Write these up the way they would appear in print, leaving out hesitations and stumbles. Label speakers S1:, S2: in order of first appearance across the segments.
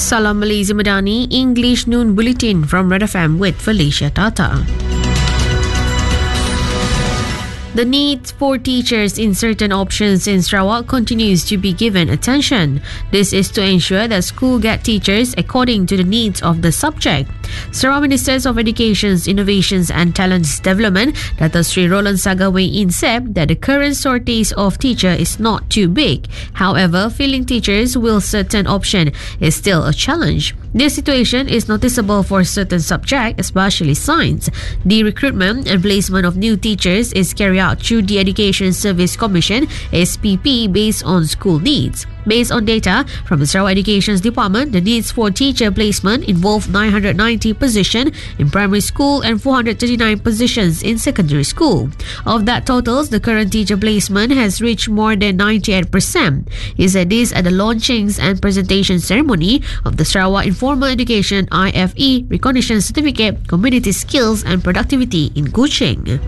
S1: Salam Malaysia Madani, English Noon Bulletin from Red FM with Felicia Tata. The need for teachers in certain options in Sarawak continues to be given attention. This is to ensure that schools get teachers according to the needs of the subject. Sarawak Ministers of Education's Innovations and Talents Development, Dato Sri Roland Sagawin said that the current shortage of teacher is not too big. However, filling teachers with certain option is still a challenge. This situation is noticeable for certain subjects, especially science. The recruitment and placement of new teachers is carried out through the Education Service Commission (SPP) based on school needs. Based on data from the Sarawak Education Department, the needs for teacher placement involve 990 positions in primary school and 439 positions in secondary school. Of that totals, the current teacher placement has reached more than 98%. He said this at the launchings and presentation ceremony of the Sarawak Informal Education IFE Recognition Certificate, Community Skills and Productivity in Kuching.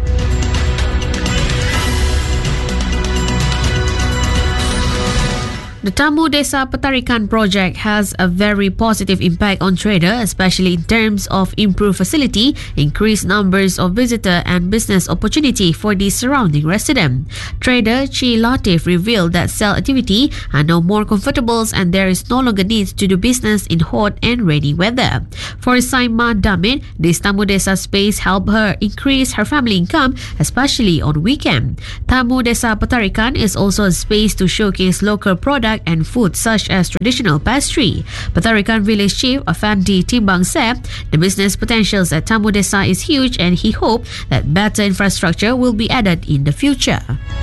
S1: The Tamu Desa Petarikan project has a very positive impact on traders, especially in terms of improved facility, increased numbers of visitor and business opportunity for the surrounding resident. Trader Chi Latif revealed that sale activity are now more comfortable and there is no longer need to do business in hot and rainy weather. For Saima Damit, this Tamu Desa space helped her increase her family income, especially on weekend. Tamu Desa Petarikan is also a space to showcase local products and food such as traditional pastry. Petarikan Village Chief Afandi Timbang said the business potentials at Tamu Desa is huge and he hoped that better infrastructure will be added in the future.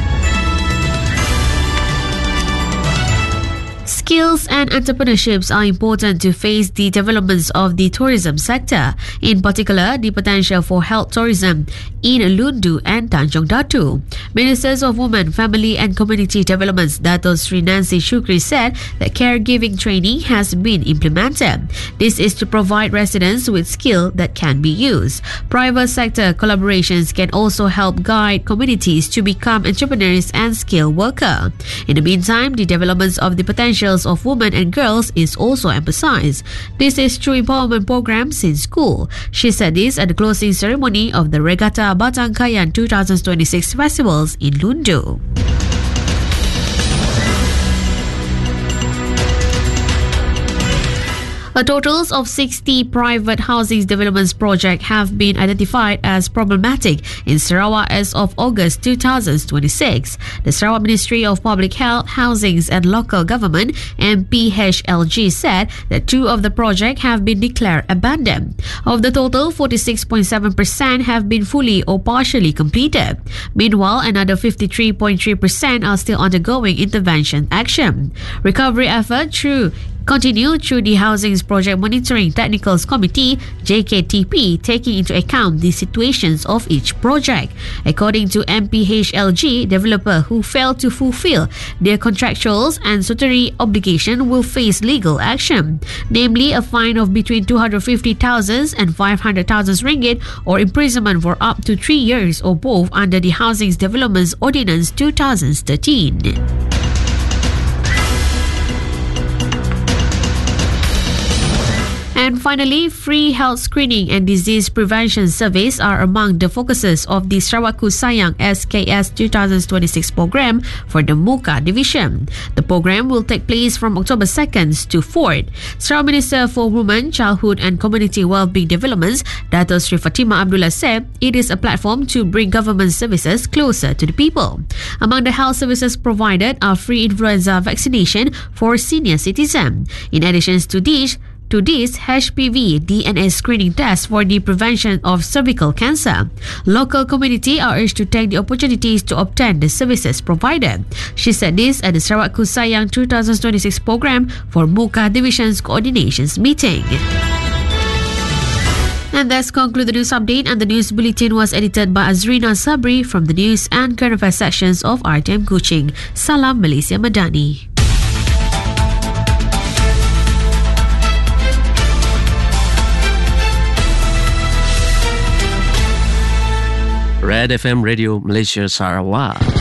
S1: Skills and entrepreneurships are important to face the developments of the tourism sector, in particular the potential for health tourism in Lundu and Tanjong Datu. Ministers of Women, Family and Community Development Dato Sri Nancy Shukri said that caregiving training has been implemented. This is to provide residents with skill that can be used. Private sector collaborations can also help guide communities to become entrepreneurs and skilled workers. In the meantime, the developments of the potentials of women and girls is also emphasized. This is through empowerment programs in school. She said this at the closing ceremony of the Regatta Batang Kayan 2026 festivals in Lundu. A total of 60 private housing developments projects have been identified as problematic in Sarawak as of August 2026. The Sarawak Ministry of Public Health, Housing and Local Government (MPHLG) said that 2 of the projects have been declared abandoned. Of the total, 46.7% have been fully or partially completed. Meanwhile, another 53.3% are still undergoing intervention action. Recovery efforts continue through the Housing Project Monitoring Technical Committee (JKTP), taking into account the situations of each project. According to MPHLG, developer who fail to fulfill their contractual and statutory obligation will face legal action, namely a fine of between 250,000 and 500,000 ringgit or imprisonment for up to 3 years or both under the Housing Development Ordinance 2013. And finally, free health screening and disease prevention surveys are among the focuses of the Sarawak Ku Sayang SKS 2026 program for the Muka division. The program will take place from October 2nd to 4th. Sarawak Minister for Women, Childhood and Community Wellbeing Developments, Dato Sri Fatimah Abdullah said it is a platform to bring government services closer to the people. Among the health services provided are free influenza vaccination for senior citizens. In addition to this, HPV DNA screening test for the prevention of cervical cancer. Local community are urged to take the opportunities to obtain the services provided. She said this at the Sarawak Ku Sayang 2026 program for Muka Division's coordinations meeting. And that's conclude the news update, and the news bulletin was edited by Azrina Sabri from the news and current affairs sections of RTM Kuching. Salam Malaysia Madani.
S2: Red FM Radio Malaysia Sarawak.